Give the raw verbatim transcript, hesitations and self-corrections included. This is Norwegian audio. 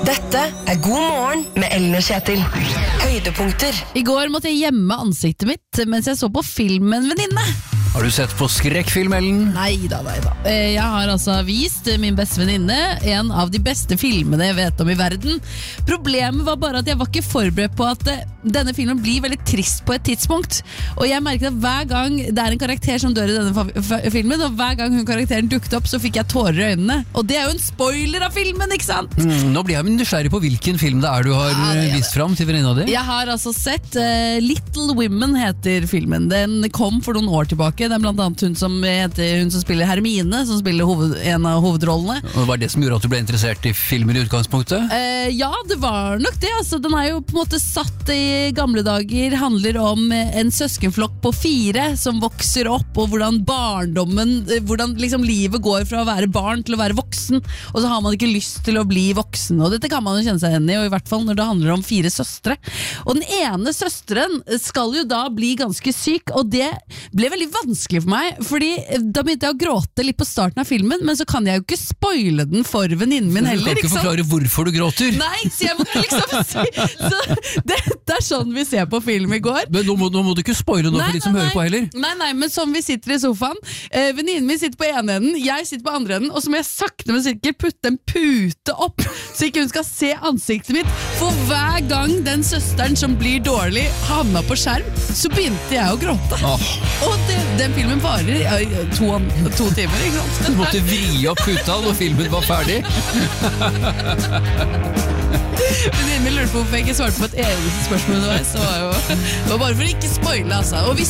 Dette er God morgen med Ellen og Kjetil. Høydepunkter. I går måtte jeg gjemme ansiktet mitt mens jeg så på film med en venninne. Har du sett på skrekkfilm, Ellen? Nei da, nei da. Jeg har altså vist min beste venninne en av de beste filmene jeg vet om i verden. Problemet var bare at jeg var ikke forberedt på at denne filmen blir veldig trist på et tidspunkt. Og jeg merket at hver gang det er en karakter som dør i denne filmen, og hver gang hun karakteren dukket opp, så fikk jeg tårer i øynene. Og det er jo en spoiler av filmen, ikke sant? Mm, nå blir jeg nysgjerrig på hvilken film det er du har ja, det vist fram til venninna di. Jeg har altså sett uh, Little Women heter filmen. Den kom for noen år tilbake. Det er blant annet hun som, heter, hun som spiller Hermine, som spiller hoved, en av hovedrollene. Og var det som gjorde at du ble interessert i filmen i utgangspunktet? Uh, ja, det var nok det. Altså, den er jo på en måte satt i gamle dager, handler om en søskenflokk på fire som vokser opp, og hvordan barndommen, hvordan liksom livet går fra å være barn til å være voksen, og så har man ikke lyst til å bli voksen, og dette kan man jo kjenne seg igjen i, og i hvert fall når det handler om fire søstre. Og den ene søsteren skal jo da bli ganske syk, og det ble veldig vanskelig for meg, fordi da begynte jeg å gråte litt på starten av filmen, men så kan jeg jo ikke spoile den for venninnen min heller. Du kan ikke forklare hvorfor du gråter. Nei, så jeg måtte liksom si så det, det er sånn vi ser på film i går. Men nå må, nå må du ikke spoile noe nei, for de som nei, hører på heller. Nei, nei, men som vi sitter i sofaen, eh, venninnen min sitter på ene enden, jeg sitter på andre enden, og så må jeg sakte men sikkert putte en pute opp, så ikke hun skal se ansiktet mitt, for hver gang den søsteren som blir dårlig havna på skjerm, så begynte jeg å gråte. Oh. Og det, den filmen varer ja, to, to timer, ikke sant? Du måtte vri opp puta når filmen var ferdig. Venninnen min lurte på hvorfor jeg ikke svarte på et eneste spørsmål underveis, så var jo, det var bare for å ikke spoile, altså. Og hvis